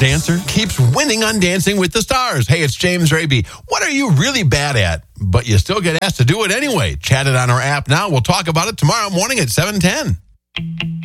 dancer keeps winning on Dancing with the Stars. Hey, it's James Raby. What are you really bad at, but you still get asked to do it anyway? Chat it on our app now. We'll talk about it tomorrow morning at 7:10.